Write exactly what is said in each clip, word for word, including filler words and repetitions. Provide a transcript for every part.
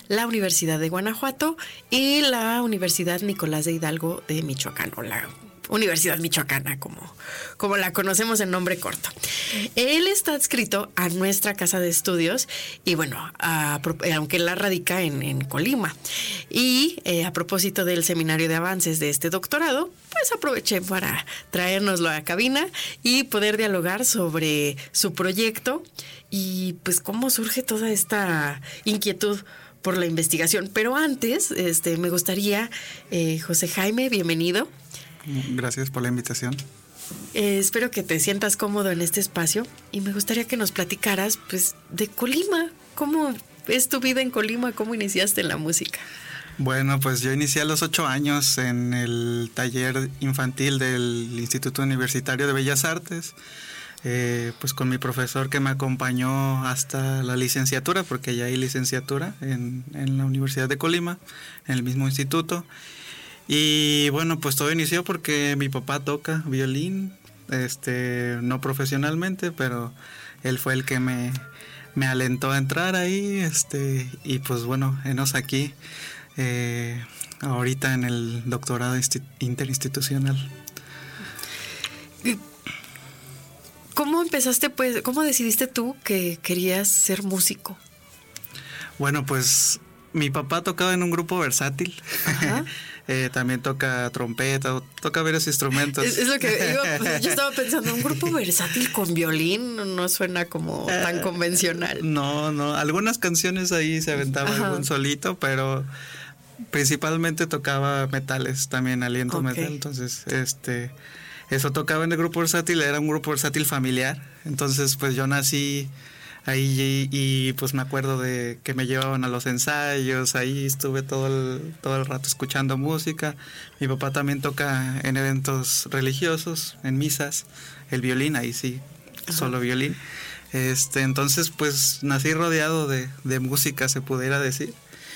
la Universidad de Guanajuato y la Universidad Nicolás de Hidalgo de Michoacán, o la Universidad Michoacana, como, como la conocemos en nombre corto. Él está adscrito a nuestra casa de estudios y bueno, a, aunque él radica en, en Colima. Y eh, a propósito del seminario de avances de este doctorado, pues aproveché para traérnoslo a la cabina y poder dialogar sobre su proyecto y pues cómo surge toda esta inquietud por la investigación. Pero antes, este, me gustaría, eh, José Jaime, bienvenido. Gracias por la invitación. Eh, espero que te sientas cómodo en este espacio y me gustaría que nos platicaras pues de Colima. ¿Cómo es tu vida en Colima? ¿Cómo iniciaste en la música? Bueno, pues yo inicié a los ocho años en el taller infantil del Instituto Universitario de Bellas Artes, eh, pues con mi profesor que me acompañó hasta la licenciatura, porque ya hay licenciatura en, en la Universidad de Colima, en el mismo instituto. Y bueno, pues todo inició porque mi papá toca violín, este, no profesionalmente, pero él fue el que me, me alentó a entrar ahí, este, y pues bueno, enos aquí, eh, ahorita en el doctorado insti- interinstitucional. ¿Cómo empezaste, pues, cómo decidiste tú que querías ser músico? Bueno, pues mi papá tocaba en un grupo versátil. Ajá. Eh, también toca trompeta, toca varios instrumentos. Es, es lo que iba, pues, yo estaba pensando, un grupo versátil con violín no suena como tan convencional. No, no, algunas canciones ahí se aventaba Ajá. algún solito, pero principalmente tocaba metales, también aliento okay. metal, entonces este eso tocaba en el grupo versátil, era un grupo versátil familiar, entonces pues yo nací ahí y, y pues me acuerdo de que me llevaban a los ensayos, ahí estuve todo el, todo el rato escuchando música. Mi papá también toca en eventos religiosos, en misas, el violín, ahí sí, Ajá. solo violín. Este, entonces pues nací rodeado de, de música, se pudiera decir.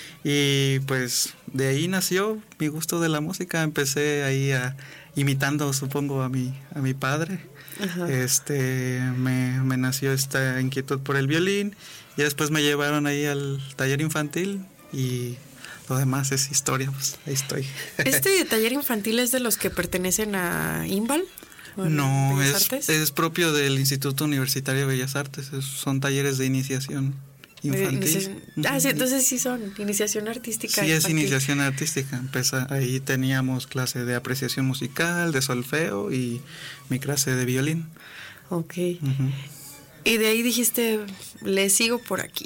Y pues de ahí nació mi gusto de la música, empecé ahí a, imitando supongo a mi, a mi padre. Ajá. Este me, me nació esta inquietud por el violín y después me llevaron ahí al taller infantil y lo demás es historia, pues ahí estoy. ¿Este taller infantil es de los que pertenecen a INVAL? No, es, es propio del Instituto Universitario de Bellas Artes, es, son talleres de iniciación infantil. Ah, sí, entonces sí son iniciación artística. Sí, infantil. Es iniciación artística. Empeza, ahí teníamos clase de apreciación musical, de solfeo y mi clase de violín. Ok. Uh-huh. Y de ahí dijiste, le sigo por aquí.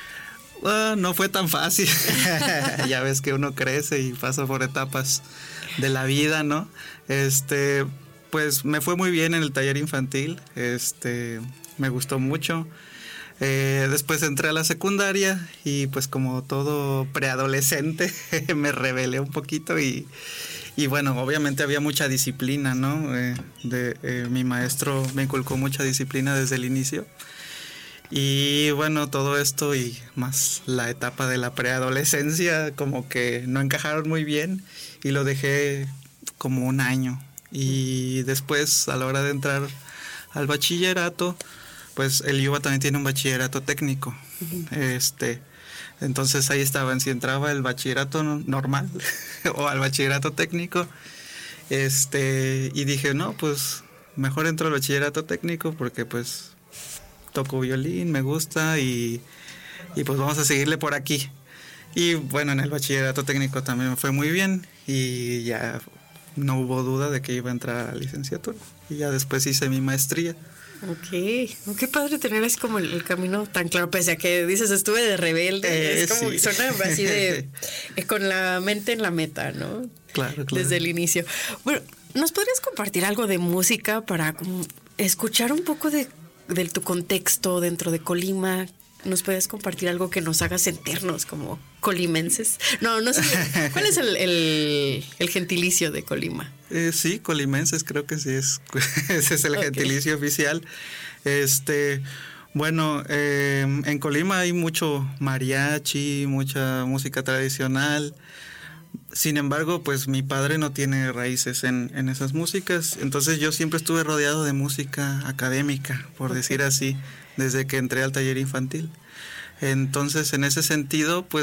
Uh, no fue tan fácil. Ya ves que uno crece y pasa por etapas de la vida, ¿no? Este, pues me fue muy bien en el taller infantil. Este, me gustó mucho. Eh, después entré a la secundaria y pues como todo preadolescente me rebelé un poquito y, y bueno, obviamente había mucha disciplina, ¿no? Eh, de, eh, mi maestro me inculcó mucha disciplina desde el inicio y bueno, todo esto y más la etapa de la preadolescencia como que no encajaron muy bien y lo dejé como un año y después a la hora de entrar al bachillerato pues el I U B A también tiene un bachillerato técnico. Uh-huh. Este, entonces ahí estaban, si entraba el bachillerato normal o al bachillerato técnico, este, y dije, no, pues mejor entro al bachillerato técnico porque pues toco violín, me gusta y, y pues vamos a seguirle por aquí. Y bueno, en el bachillerato técnico también me fue muy bien y ya no hubo duda de que iba a entrar a la licenciatura. Y ya después hice mi maestría. Ok, qué padre tener así como el, el camino tan claro, pese a que dices estuve de rebelde, eh, es como sí. que suena así de eh, con la mente en la meta, ¿no? Claro, claro. Desde el inicio. Bueno, ¿nos podrías compartir algo de música para como, escuchar un poco de, de tu contexto dentro de Colima? ¿Nos puedes compartir algo que nos haga sentirnos como colimenses? No, no sé. ¿Cuál es el, el, el gentilicio de Colima? Eh, sí, colimenses, creo que sí es. Ese es el okay. gentilicio oficial. Este, bueno, eh, en Colima hay mucho mariachi, mucha música tradicional. Sin embargo, pues mi padre no tiene raíces en, en esas músicas. Entonces yo siempre estuve rodeado de música académica, por okay. decir así, desde que entré al taller infantil. Entonces, en ese sentido, pues